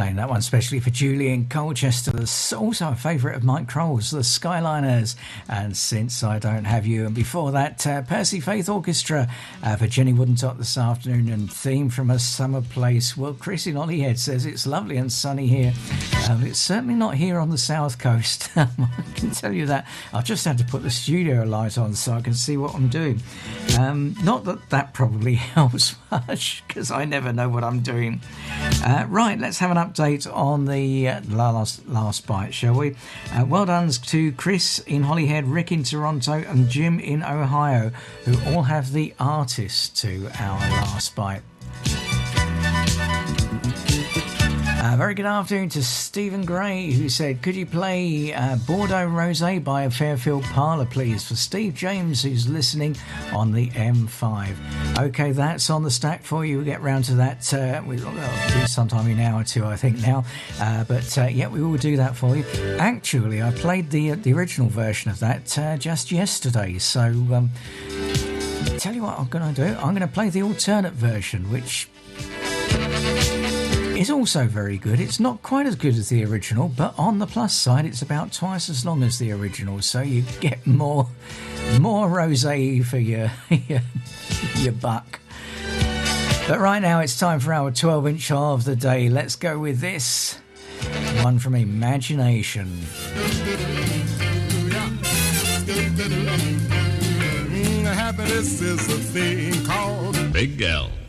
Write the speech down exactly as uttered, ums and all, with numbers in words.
playing that one especially for Julie in Colchester. That's also a favourite of Mike Kroll's, the Skyliners, and Since I Don't Have You. And before that, uh, Percy Faith Orchestra uh, for Jenny Woodentop this afternoon, and Theme from a Summer Place. Well, Chris in Holyhead says it's lovely and sunny here. Um, it's certainly not here on the south coast. I can tell you that. I've just had to put the studio light on so I can see what I'm doing. Um, not that that probably helps much, because I never know what I'm doing. Uh, right, let's have an update on the uh, last last bite, shall we? Uh, well done to Chris in Holyhead, Rick in Toronto, and Jim in Ohio, who all have the artist to our last bite. Uh, very good afternoon to Stephen Gray, who said, could you play uh, Bordeaux Rosé by Fairfield Parlour, please, for Steve James, who's listening on the M five. OK, that's on the stack for you. We'll get round to that uh, we'll, uh, sometime in an hour or two, I think, now. Uh, but, uh, yeah, we will do that for you. Actually, I played the, uh, the original version of that uh, just yesterday. So, um, tell you what I'm going to do. I'm going to play the alternate version, which is also very good. It's not quite as good as the original, but on the plus side, it's about twice as long as the original, so you get more more rosé for your, your, your buck. But right now, it's time for our twelve inch of the day. Let's go with this one from Imagination. Happiness is a thing called Big L.